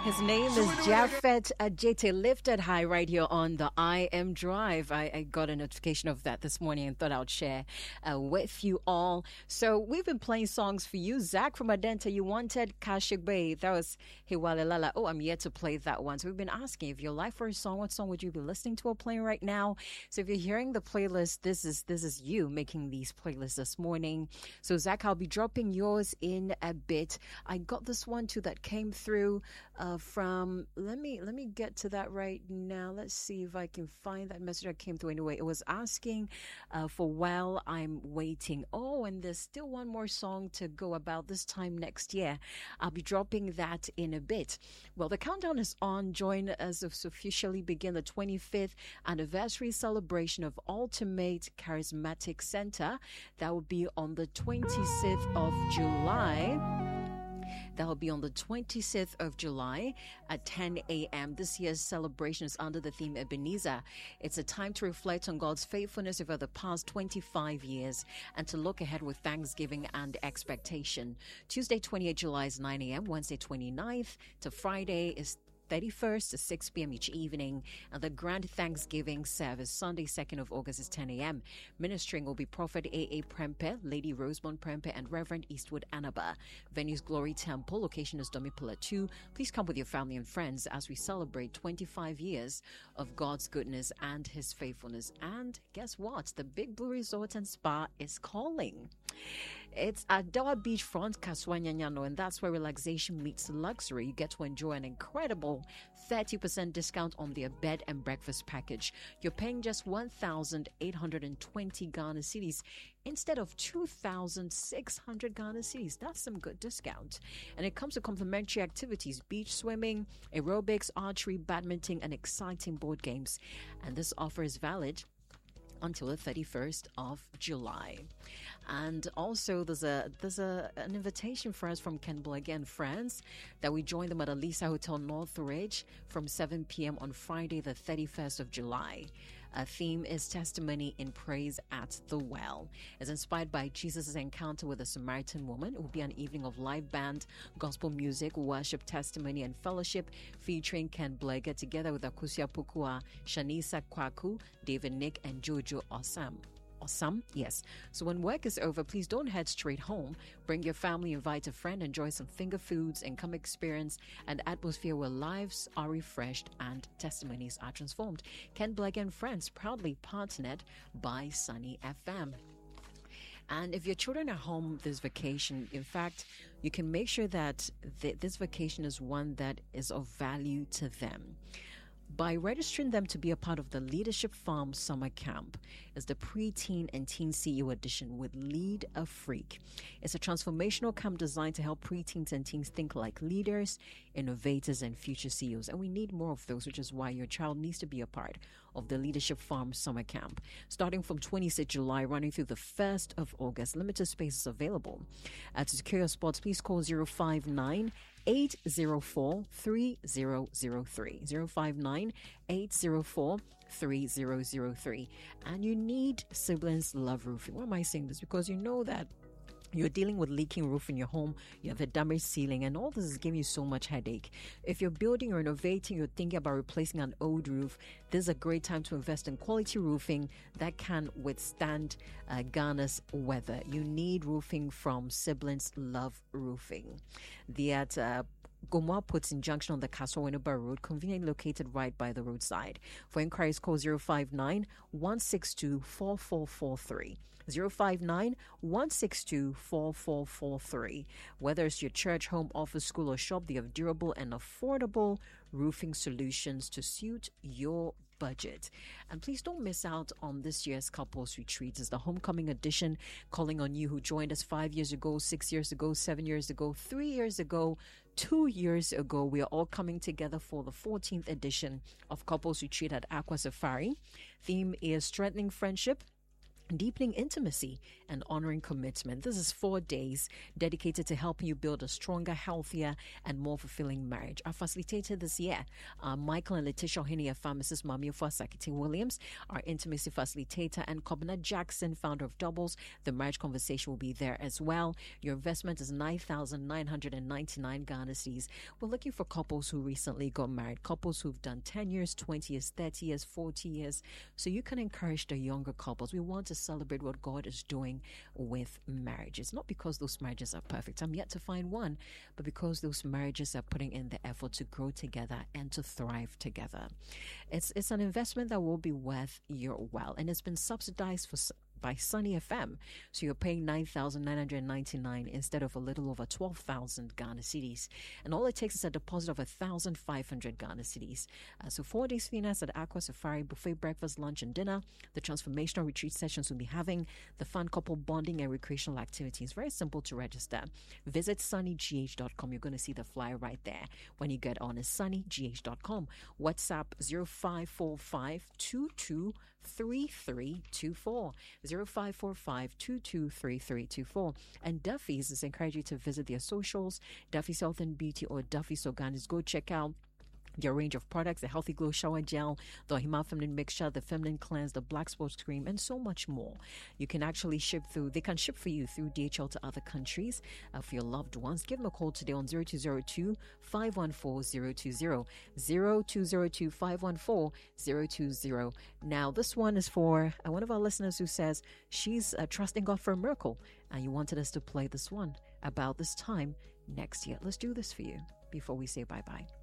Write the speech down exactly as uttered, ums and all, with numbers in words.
His name is Japhet Ajete, lifted high right here on the I Am Drive. I, I got a notification of that this morning and thought I would share uh, with you all. So we've been playing songs for you. Zach from Adenta, you wanted Kashigbe. That was Hiwalelala. Oh, I'm yet to play that one. So we've been asking, if your life for a song, what song would you be listening to or playing right now? So if you're hearing the playlist, this is this is you making these playlists this morning. So Zach, I'll be dropping yours in a bit. I got this one too that came through uh, from, let me let me get to that right now. Let's see if I can find that message that came through anyway. It was asking uh, for While I'm Waiting. Oh, and there's still one more song to go about this time next year. I'll be dropping that in a bit. Well, the countdown is on. Join us as officially begin the twenty-fifth anniversary celebration of Ultimate Charismatic Center. That will be on the twenty-sixth of July. That will be on the twenty-sixth of July at ten a.m. This year's celebration is under the theme Ebenezer. It's a time to reflect on God's faithfulness over the past twenty-five years and to look ahead with thanksgiving and expectation. Tuesday, twenty-eighth of July is nine a.m. Wednesday, twenty-ninth to Friday is thirty-first to six p.m. each evening, and the Grand Thanksgiving service Sunday, second of August is ten a.m. Ministering will be Prophet A A. Prempe, Lady Rosemont Prempe, and Reverend Eastwood Anaba. Venue's Glory Temple, location is Domipula two. Please come with your family and friends as we celebrate twenty-five years of God's goodness and His faithfulness. And guess what? The Big Blue Resort and Spa is calling. It's at Doha Beachfront, Kaswanyanyano, and that's where relaxation meets luxury. You get to enjoy an incredible thirty percent discount on their bed and breakfast package. You're paying just one thousand eight hundred twenty Ghana cedis instead of two thousand six hundred Ghana cedis. That's some good discount. And it comes with complimentary activities, beach swimming, aerobics, archery, badminton, and exciting board games. And this offer is valid until the thirty-first of July. And also there's a there's a an invitation for us from Kenball again, France, that we join them at Alisa Hotel Northridge from seven p.m. on Friday the thirty-first of July. A theme is Testimony in Praise at the Well. It's inspired by Jesus' encounter with a Samaritan woman. It will be an evening of live band, gospel music, worship, testimony, and fellowship featuring Ken Blega together with Akusia Pukua, Shanisa Kwaku, David Nick, and Jojo Osam. Awesome. Yes. So when work is over, please don't head straight home. Bring your family, invite a friend, enjoy some finger foods, and come experience an atmosphere where lives are refreshed and testimonies are transformed. Ken Blake and Friends, proudly partnered by Sunny F M. And if your children are home this vacation, in fact, you can make sure that th- this vacation is one that is of value to them by registering them to be a part of the Leadership Farm Summer Camp. Is the Pre-Teen and Teen C E O edition with Lead a Freak. It's a transformational camp designed to help preteens and teens think like leaders, innovators, and future C E Os. And we need more of those, which is why your child needs to be a part of the Leadership Farm Summer Camp. Starting from twenty-sixth of July, running through the first of August. Limited spaces available. Uh, to secure your spots, please call zero five nine eight zero four three zero zero three. zero five nine eight zero four three zero zero three. And you need Siblings Love Roofing. Why am I saying this? Because you know that you're dealing with leaking roof in your home, you have a damaged ceiling, and all this is giving you so much headache. If you're building or renovating, you're thinking about replacing an old roof, this is a great time to invest in quality roofing that can withstand uh, Ghana's weather. You need roofing from Siblings Love Roofing. The at uh, Gomwa puts in junction on the Castle Winneba Road, conveniently located right by the roadside. For inquiries, call zero five nine one six two four four four three. zero five nine one six two four four four three. Whether it's your church, home, office, school, or shop, they have durable and affordable roofing solutions to suit your budget. And please don't miss out on this year's couples retreat. It's the homecoming edition, calling on you who joined us five years ago, six years ago, seven years ago, three years ago, two years ago. We are all coming together for the fourteenth edition of Couples Retreat at Aqua Safari. Theme is strengthening friendship deepening intimacy and honoring commitment. This is four days dedicated to helping you build a stronger, healthier, and more fulfilling marriage. Our facilitator this year, uh, Michael and Letitia Ohenia, Missus Mamiofo Sakiti Williams, our intimacy facilitator, and Kobna Jackson, founder of Doubles. The marriage conversation will be there as well. Your investment is nine thousand nine hundred ninety-nine Ghana cedis. We're looking for couples who recently got married, couples who've done ten years, twenty years, thirty years, forty years, so you can encourage the younger couples. We want to celebrate what God is doing with marriages. Not because those marriages are perfect. I'm yet to find one, but because those marriages are putting in the effort to grow together and to thrive together. It's it's an investment that will be worth your while, and it's been subsidized for by Sunny F M. So you're paying nine thousand nine hundred ninety-nine instead of a little over twelve thousand Ghana cedis. And all it takes is a deposit of one thousand five hundred Ghana cedis. Uh, so four days Finas at Aqua Safari, buffet breakfast, lunch, and dinner. The transformational retreat sessions we'll be having, the fun couple bonding and recreational activities. Very simple to register. Visit sunny g h dot com. You're going to see the flyer right there when you get on. It's sunny g h dot com. WhatsApp zero five four five two two three three two four. zero five four five two two three three two four. And Duffy's is encourage you to visit their socials, Duffy's Health and Beauty or Duffy's Organics. Go check out their range of products, the Healthy Glow Shower Gel, the Ohima Feminine Mixture, the Feminine Cleanse, the Black Sports Cream, and so much more. You can actually ship through, they can ship for you through D H L to other countries uh, for your loved ones. Give them a call today on zero two zero two five one four zero two zero, zero two zero two five one four zero two zero. Now, this one is for uh, one of our listeners who says she's uh, trusting God for a miracle, and you wanted us to play this one about this time next year. Let's do this for you before we say bye-bye.